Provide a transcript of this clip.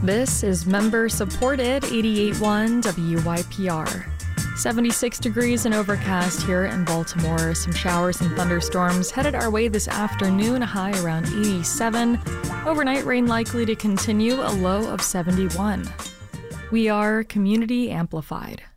This is member-supported 88.1 WYPR. 76 degrees and overcast here in Baltimore. Some showers and thunderstorms headed our way this afternoon, a high around 87. Overnight rain likely to continue, a low of 71. We are Community Amplified.